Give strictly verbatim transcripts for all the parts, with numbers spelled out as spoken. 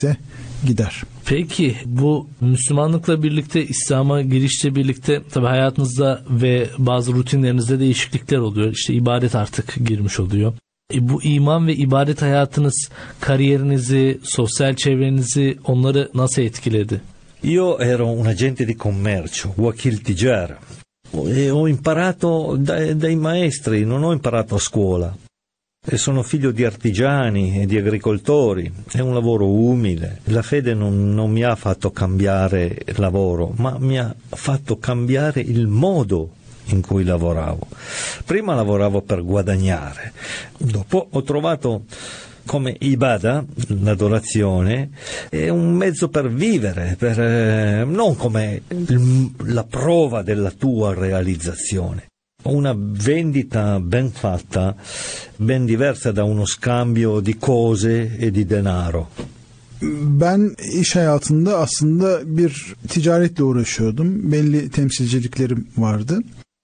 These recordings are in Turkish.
de gider. Peki bu Müslümanlıkla birlikte, İslam'a girişle birlikte tabii hayatınızda ve bazı rutinlerinizde değişiklikler oluyor. İşte ibadet artık girmiş oluyor. E bu iman ve ibadet hayatınız kariyerinizi, sosyal çevrenizi, onları nasıl etkiledi? Io ero un agente di commercio, wakil tijar, e ho imparato dai, dai maestri, non ho imparato a scuola. E sono figlio di artigiani e di agricoltori, è un lavoro umile. La fede non, non mi ha fatto cambiare lavoro, ma mi ha fatto cambiare il modo in cui lavoravo. Prima lavoravo per guadagnare, dopo ho trovato come ibada, l'adorazione, è un mezzo per vivere, per, eh, non come il, la prova della tua realizzazione. Una vendita ben fatta, ben diversa da uno scambio di cose e di denaro. Ben iş hayatında aslında bir ticaretle uğraşıyordum. Belli temsilciliklerim vardı.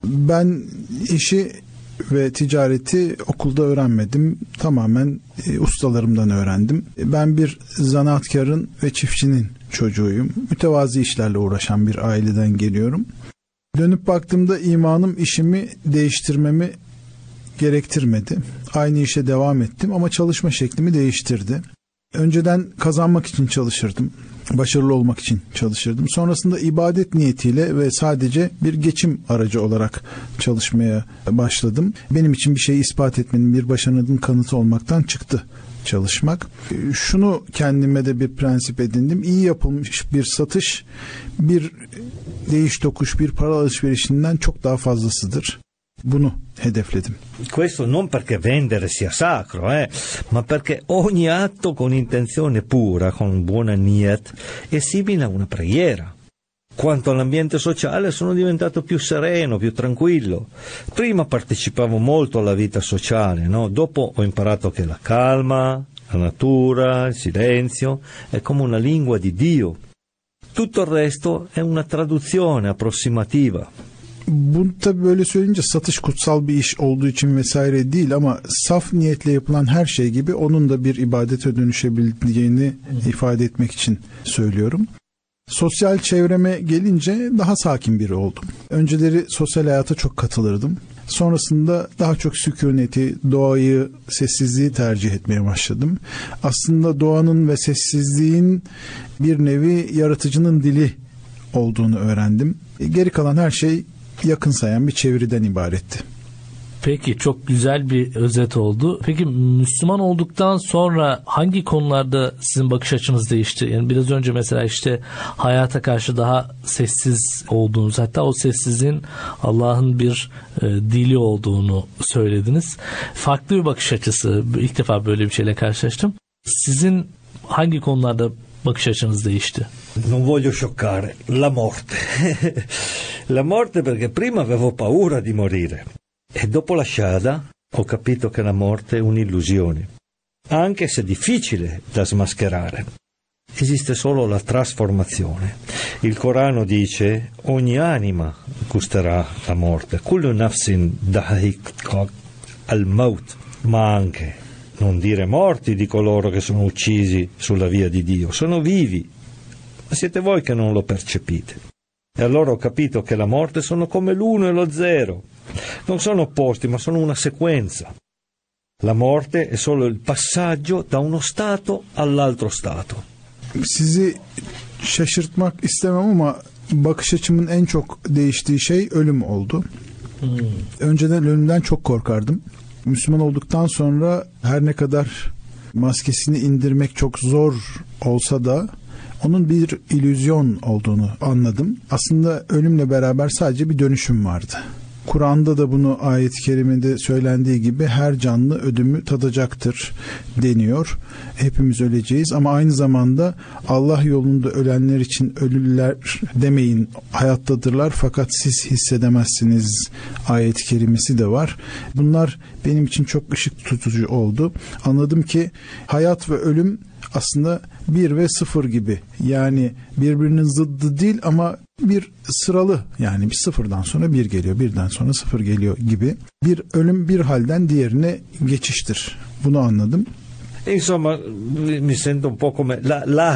Ben işi ve ticareti okulda öğrenmedim. Tamamen e, ustalarımdan öğrendim. Ben bir zanaatkarın ve çiftçinin çocuğuyum. Mütevazi işlerle uğraşan bir aileden geliyorum. Dönüp baktığımda imanım işimi değiştirmemi gerektirmedi. Aynı işe devam ettim ama çalışma şeklimi değiştirdi. Önceden kazanmak için çalışırdım. Başarılı olmak için çalışırdım. Sonrasında ibadet niyetiyle ve sadece bir geçim aracı olarak çalışmaya başladım. Benim için bir şeyi ispat etmenin, bir başarının kanıtı olmaktan çıktı çalışmak. Şunu kendime de bir prensip edindim. İyi yapılmış bir satış, bir değiş tokuş, bir para alışverişinden çok daha fazlasıdır. Bunu hedefledim. Questo non perché vendere sia sacro, eh, ma perché ogni atto con intenzione pura, con buona niyet, è simile a una preghiera. Quanto all'ambiente sociale sono diventato più sereno, più tranquillo. Prima partecipavo molto alla vita sociale, no? Dopo ho imparato che la calma, la natura, il silenzio è come una lingua di Dio. Tutto il resto è una traduzione approssimativa. Bunu tabii böyle söyleyince satış kutsal bir iş olduğu için vesaire değil ama saf niyetle yapılan her şey gibi onun da bir ibadete dönüşebildiğini ifade etmek için söylüyorum. Sosyal çevreme gelince daha sakin biri oldum. Önceleri sosyal hayata çok katılırdım. Sonrasında daha çok sükuneti, doğayı, sessizliği tercih etmeye başladım. Aslında doğanın ve sessizliğin bir nevi yaratıcının dili olduğunu öğrendim. Geri kalan her şey yakın sayan bir çeviriden ibaretti. Peki, çok güzel bir özet oldu. Peki Müslüman olduktan sonra hangi konularda sizin bakış açınız değişti? Yani biraz önce mesela işte hayata karşı daha sessiz olduğunuz, hatta o sessizliğin Allah'ın bir e, dili olduğunu söylediniz. Farklı bir bakış açısı. İlk defa böyle bir şeyle karşılaştım. Sizin hangi konularda bakış açınız değişti? Non voglio scioccare, la morte. La morte perché prima avevo paura di morire. E dopo la shahada ho capito che la morte è un'illusione, anche se difficile da smascherare. Esiste solo la trasformazione. Il Corano dice: ogni anima gusterà la morte. Kullu nafsin dha'iqat al-maut. Ma anche non dire morti di coloro che sono uccisi sulla via di Dio, sono vivi, ma siete voi che non lo percepite. E allora ho capito che la morte sono come l'uno e lo zero, non sono opposti ma sono una sequenza. La morte è solo il passaggio da uno stato all'altro stato. Sizi şaşırtmak istemem ama bakış açımın en çok değiştiği şey ölüm oldu. Hmm. Önceden ölümden çok korkardım. Müslüman olduktan sonra her ne kadar maskesini indirmek çok zor olsa da onun bir illüzyon olduğunu anladım. Aslında ölümle beraber sadece bir dönüşüm vardı. Kur'an'da da bunu ayet-i kerimede söylendiği gibi her canlı ölümü tadacaktır deniyor. Hepimiz öleceğiz ama aynı zamanda Allah yolunda ölenler için ölüler demeyin, hayattadırlar fakat siz hissedemezsiniz ayet-i kerimesi de var. Bunlar benim için çok ışık tutucu oldu. Anladım ki hayat ve ölüm aslında bir ve sıfır gibi, yani birbirinin zıddı değil ama bir sıralı, yani bir sıfırdan sonra bir geliyor, birden sonra sıfır geliyor gibi. Bir ölüm bir halden diğerine geçiştir. Bunu anladım. Insomma, mi sento un po' come la, la